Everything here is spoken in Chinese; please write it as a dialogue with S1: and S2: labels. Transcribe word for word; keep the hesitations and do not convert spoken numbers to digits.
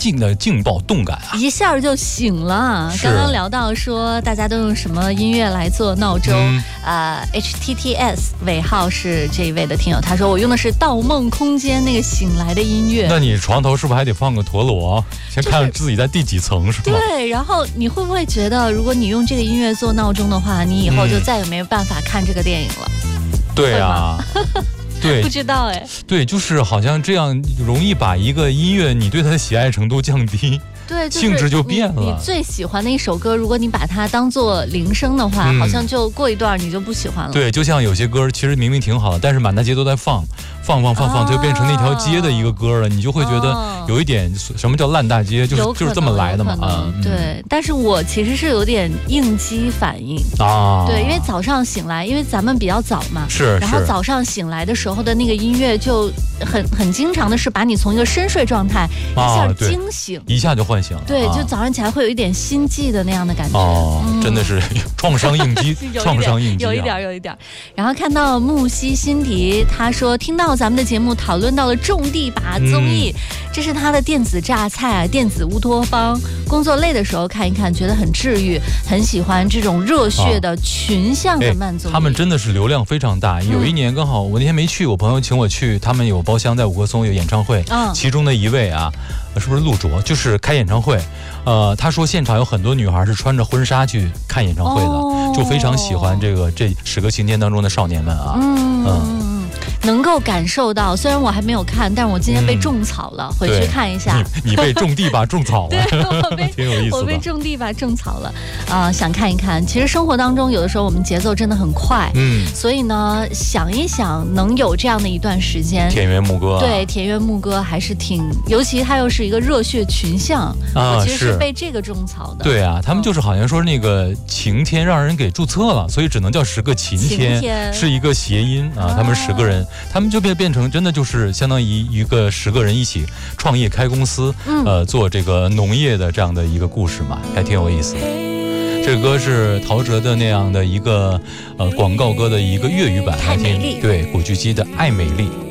S1: 劲的劲爆动感啊，
S2: 一下就醒了。刚刚聊到说大家都用什么音乐来做闹钟，嗯、呃 H T T S 尾号是这一位的听友，他说我用的是《盗梦空间》那个醒来的音乐。
S1: 那你床头是不是还得放个陀螺，先看看自己在第几层，是吗？
S2: 对，然后你会不会觉得，如果你用这个音乐做闹钟的话，你以后就再也没有办法看这个电影了？
S1: 嗯、对啊。对，
S2: 不知道哎。
S1: 对，就是好像这样容易把一个音乐你对它的喜爱程度降低。
S2: 对，
S1: 就是、性质就变了。
S2: 你, 你最喜欢的一首歌，如果你把它当做铃声的话、嗯，好像就过一段你就不喜欢了。
S1: 对，就像有些歌其实明明挺好的，但是满大街都在放，放放放放，就变成那条街的一个歌了，你就会觉得有一点什么叫烂大街，就是就是这么来的嘛啊。
S2: 对，但是我其实是有点应激反应啊。对，因为早上醒来，因为咱们比较早嘛，
S1: 是，
S2: 然后早上醒来的时候的那个音乐就很很经常的是把你从一个深睡状态一下惊醒，
S1: 一下就唤醒了。
S2: 对，就早上起来会有一点心悸的那样的感觉。
S1: 哦，嗯、真的是创伤应激，创伤应激、啊，
S2: 有一点，有一点。然后看到木西辛迪，他说听到咱们的节目讨论到了种地吧综艺、嗯，这是他的电子榨菜、电子乌托邦。工作累的时候看一看，觉得很治愈，很喜欢这种热血的群像的慢综艺、
S1: 哦哎。他们真的是流量非常大。有一年刚好我那天没去，我朋友请我去，他们有包厢在五棵松有演唱会，嗯、其中的一位啊。是不是陆卓？就是开演唱会，呃，他说现场有很多女孩是穿着婚纱去看演唱会的，哦、就非常喜欢这个这十个晴天当中的少年们啊，
S2: 嗯。嗯能够感受到，虽然我还没有看，但是我今天被种草了，嗯、回去看一下。
S1: 你, 你被种地吧种草了，
S2: 对，我被
S1: 挺有意思的。
S2: 我被种地吧种草了，啊、呃，想看一看。其实生活当中有的时候我们节奏真的很快，嗯，所以呢，想一想能有这样的一段时间，
S1: 田园牧歌、啊，
S2: 对，田园牧歌还是挺，尤其它又是一个热血群像，啊、我其实是被这个种草的。
S1: 对啊，他们就是好像说那个晴天让人给注册了，所以只能叫十个晴天，
S2: 晴天
S1: 是一个谐音啊，他们十个人。他们就变变成真的就是相当于一个十个人一起创业开公司，嗯、呃，做这个农业的这样的一个故事嘛，还挺有意思的。这个歌是陶喆的那样的一个呃广告歌的一个粤语版，
S2: 太美丽。
S1: 对，古巨基的《爱美丽》。